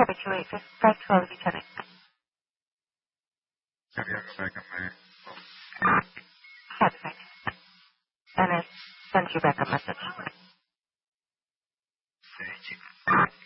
habituate, just try to slowly connect. Perfect. And I sent you back a message.